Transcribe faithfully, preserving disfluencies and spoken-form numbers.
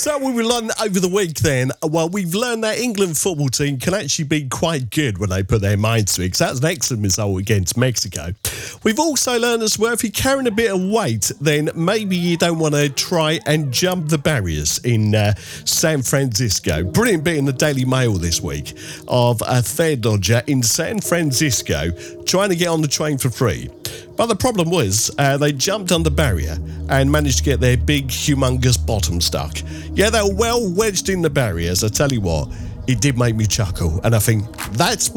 So what we learned over the week then, well, we've learned that England football team can actually be quite good when they put their minds to it, because that was an excellent result against Mexico. We've also learned as well, if you're carrying a bit of weight, then maybe you don't want to try and jump the barriers in uh, San Francisco. Brilliant bit in the Daily Mail this week of a fare dodger in San Francisco trying to get on the train for free. But the problem was uh, they jumped on the barrier and managed to get their big, humongous bottom stuck. Yeah, they were well wedged in the barriers. I tell you what, it did make me chuckle. And I think that's